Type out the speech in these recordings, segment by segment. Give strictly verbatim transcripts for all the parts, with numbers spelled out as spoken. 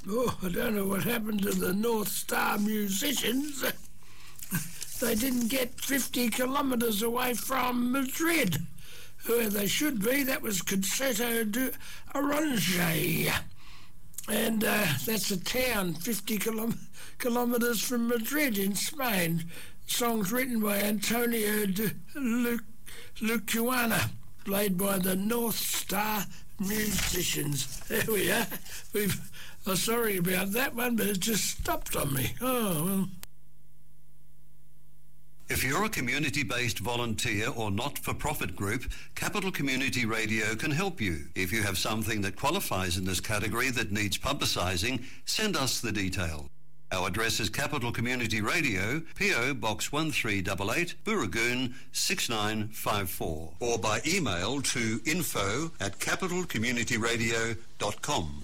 Oh, I don't know what happened to the North Star musicians. They didn't get fifty kilometres away from Madrid, where they should be. That was Concerto de Orange. And uh, that's a town fifty kilom- kilometres from Madrid in Spain. Songs written by Antonio de Lu- Lucuana, played by the North Star musicians. There we are. We've, I'm sorry about that one, but it just stopped on me. Oh, well. If you're a community-based volunteer or not-for-profit group, Capital Community Radio can help you. If you have something that qualifies in this category that needs publicising, send us the detail. Our address is Capital Community Radio, P O Box one three eight eight, Booragoon six nine five four, or by email to info at capital community radio dot com.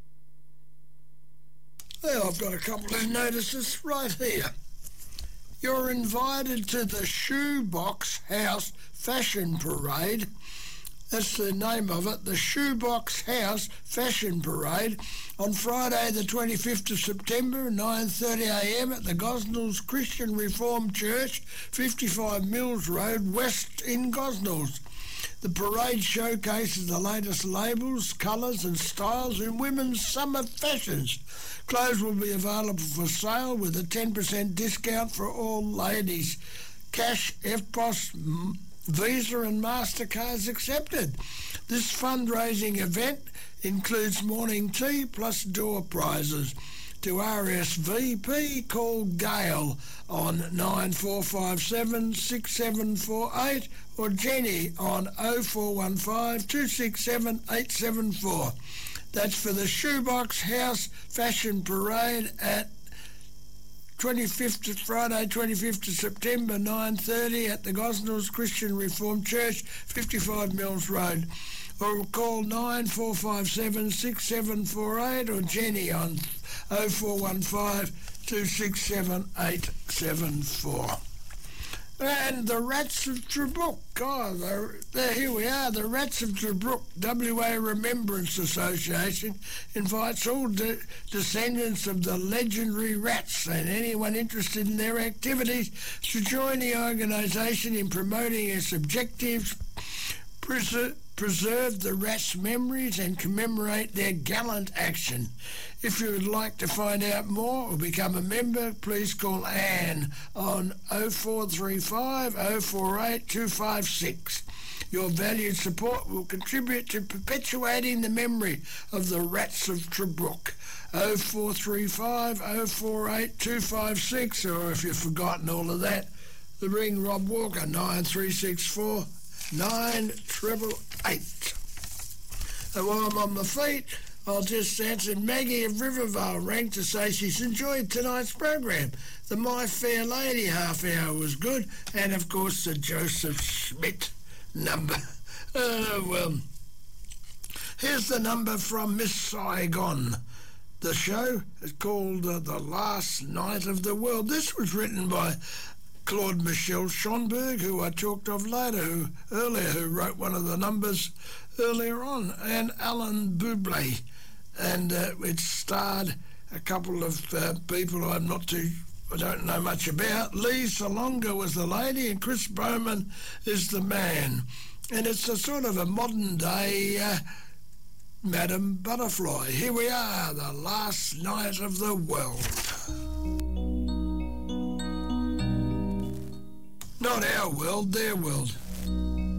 Well, I've got a couple of notices right here. You're invited to the Shoebox House Fashion Parade. That's the name of it, the Shoebox House Fashion Parade, on Friday the twenty-fifth of September, nine thirty a m at the Gosnells Christian Reformed Church, fifty-five Mills Road, West in Gosnells. The parade showcases the latest labels, colours and styles in women's summer fashions. Clothes will be available for sale with a ten percent discount for all ladies. Cash, F P O S, Visa and MasterCards accepted. This fundraising event includes morning tea plus door prizes. To R S V P, call Gail on nine four five seven, six seven four eight or Jenny on oh four one five, two six seven, eight seven four. That's for the Shoebox House Fashion Parade at twenty-fifth, Friday, twenty-fifth of September, nine thirty at the Gosnells Christian Reformed Church, fifty-five Mills Road. Or call nine four five seven, six seven four eight or Jenny on oh four one five, two six seven, eight seven four. And the Rats of Trebrook, oh, they're, they're, here we are, the Rats of Trebrook W A Remembrance Association invites all de- descendants of the legendary Rats and anyone interested in their activities to join the organisation in promoting its objectives, preser- preserve the Rats' memories and commemorate their gallant action. If you would like to find out more or become a member, please call Anne on oh four three five, oh four eight, two five six. Your valued support will contribute to perpetuating the memory of the Rats of Trebrook. oh four three five, oh four eight, two five six, or if you've forgotten all of that, ring Rob Walker, nine three six four, nine eight eight eight. And while I'm on my feet, I'll just answer Maggie of Rivervale rang to say she's enjoyed tonight's program. The My Fair Lady half hour was good, and of course the Joseph Schmidt number. Oh, well, here's the number from Miss Saigon. The show is called uh, The Last Night of the World. This was written by Claude Michel Schonberg, who I talked of later, who, earlier, who wrote one of the numbers earlier on, and Alan Bublé. And uh, it starred a couple of uh, people I'm not too, I don't know much about. Lee Salonga was the lady and Chris Bowman is the man. And it's a sort of a modern day uh, Madame Butterfly. Here we are, the last night of the world. Not our world, their world.